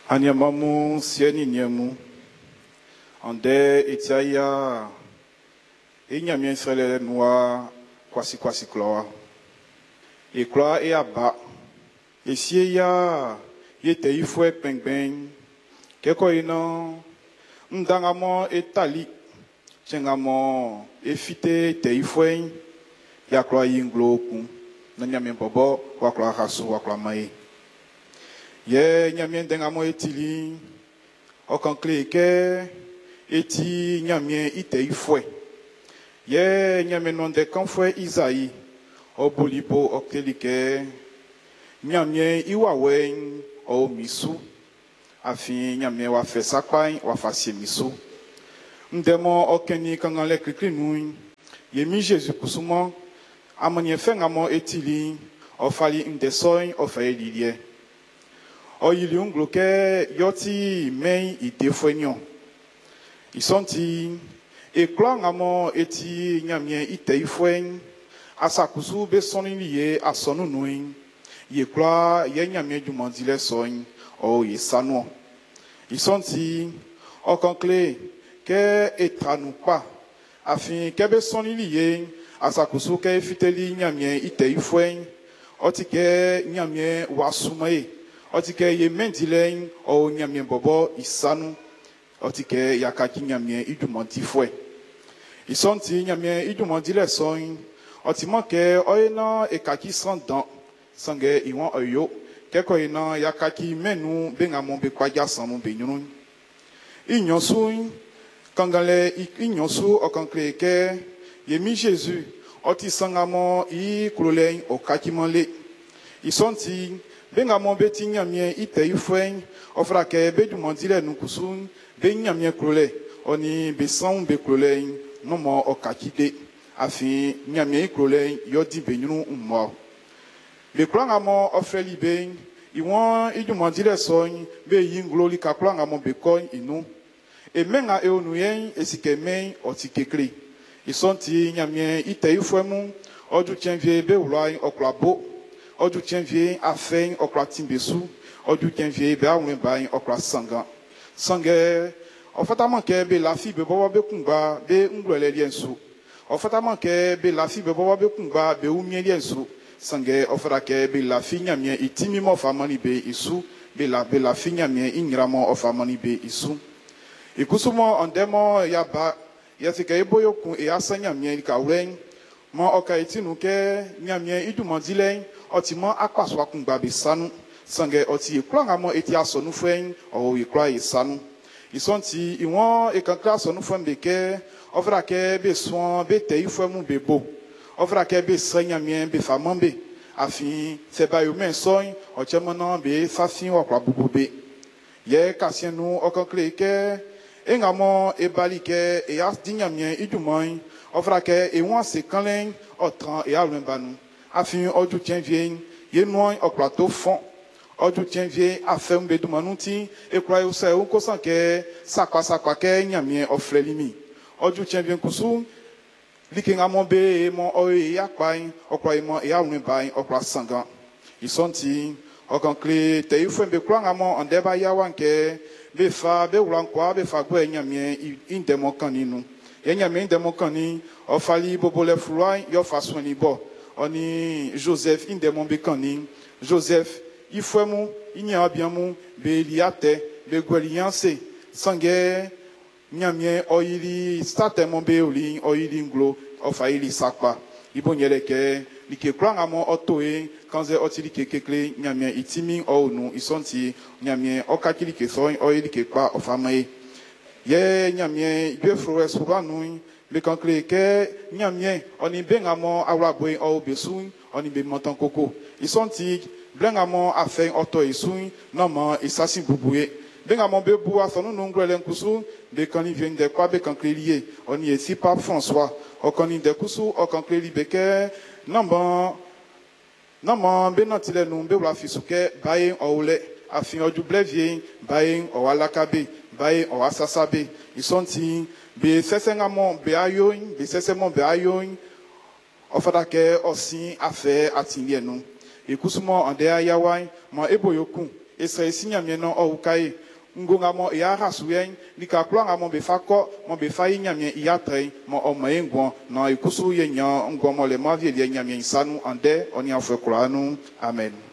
Anyamamu sieni nyemu ande etiaya enyamien frele noa kwasi kloa e kloa e aba esie ya yete ifwe pengben keko ina ndangamo etali chengamo efite te ifwe ya kloa yinglo ku na nyamien bobo wa kloa hasu wa kloa mai ye nyamien dengamo etili okankle ke eti nyamien ite ifwe ye nyamien nonde kanfwe Isaïe obolibo oktelike nyamien iwawen o misu afi nyamien wa fe sakpai wa fasie misu ndemo okeni kangale krikrinu yemi Jésus kusuma amanye fengamo etili ofali ndesoy ofayelilie oyili ungloke yoti mei idefwenyo isonti eklangamo eti nyamien ite ifwen asakusu be soniliye asonu nuin yekla ye nyamien jumandile soin o yesano isonti okankle ke etranu pa afin kebe soniliye asakusu ke fiteli nyamien ite ifwen otike nyamien wasumaye otike ye mendilen o nyamien bobo isanu otike yakaki nyamien idumanti fwe isonti nyamien idumandile soin otimanke oyena ekaki sandan sange iwan oyo keko ina yakaki menu bengamon be kwaja sanu benyunu inyosu kangale inyosu okankle ke yemi Jésus oti sangamo i kulolen okaki manle isonti bengamon beti nyamien ite ifwen ofrake be dumandile nukusun be nyamien kulole oni be san be kulole nomo okakide afi nyamien kulole yodi benyunu ummo be klangamo ofeli be iwon idumandile soin be yingloli ka klangamo be koin inu emenga eonuyen esikemen otikekle isonti nyamien ite ifwemu odu tienvie be ulai oklabo odu tienvie afen okla timbesu odu tienvie be awen bain okla sange ofatamanke be lafi be bobo be kumba be ngwele liensu ofatamanke be lafi be bobo be kumba be umie liensu sange ofarake be lafi nyamien itimi mo famani be isu be lafi nyamien ingramo ofamani be isu ikusumo ondemo yaba yasike eboyokun e asanya mien ka wen mo okaitinu ke nyamien idumandile otimo akwaso akungba be sanu sange oti eklanga mo eti asonu fen o ekla isanu isonti iwon ekankla asonu fen be ke ofra ke be soin be te ifemu be bo ofra ke be sanyamien be famambe afin se ba yo men soin o chemona be fafin okwa bubube ye kasienu okankle ke engamo ebalike e as dinyamien idumoi ofra ke e won se kanlen otran e alwen banu afin odu tienvie ye noin oklato fon odu tienvie afem be dumanuti e kwa yo se o kosan ke sakwa ke nyamien ofrelimi odu tienvie kusu likingamo be e mo o e yakpai okwa e mo e alwen bai okwa sangan isonti okankle te ifwe be kwangamo ondeba yawanke be fa be ulankwa be fa gwe nyamien indemokaninu ye nyamien indemokani ofali bobole fluai yo fasoni bo oni Joseph indemobekani Joseph ifwemu inya biamu be liate be gwelianse sange nyamien oyili statemo be oli oyili nglo ofaili sakpa ibonyeleke like krangamo otoe kanze otili kekekle nyamien itimi onu isonti nyamien okakili ke soin oyili ke pa ofamae ye nyamien befro esubanu be kankle ke nyamien oni bengamo awrabwe o besu oni be montan koko isonti blengamo afen oto isun nomo isasi bubuye bengamo be bu asonu nungwele nkusu be kani vien de kwa be kankle lié oni esi pa François okoni de kusu okankle libeke Namba benatile numbe wala fisuke baye oule afin odu blevie baye o alakabe baye o asasabe isonti be sesengamo be ayoin be sesemo be ayoin ofadake osin afe atilienu ikusumo ande ayawan ma eboyokun Israël si nyamie no oukai ngonga mo ya rasuyen lika klanga mo be fako mo be fayi nyamie ya trei mo o mayengo no ikusu ye nya ngomo le ma vie nyamie sanu ande oni afwe klanu amen.